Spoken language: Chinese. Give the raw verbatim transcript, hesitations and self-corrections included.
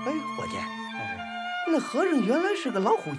哎，伙计，那和尚原来是个老虎